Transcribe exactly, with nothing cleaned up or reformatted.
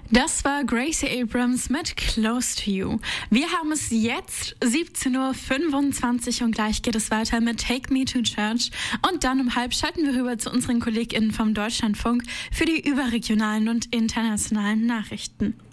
Das war Gracie Abrams mit Close to You. Wir haben es jetzt siebzehn Uhr fünfundzwanzig und gleich geht es weiter mit Take Me to Church. Und dann um halb schalten wir rüber zu unseren KollegInnen vom Deutschlandfunk für die überregionalen und internationalen Nachrichten.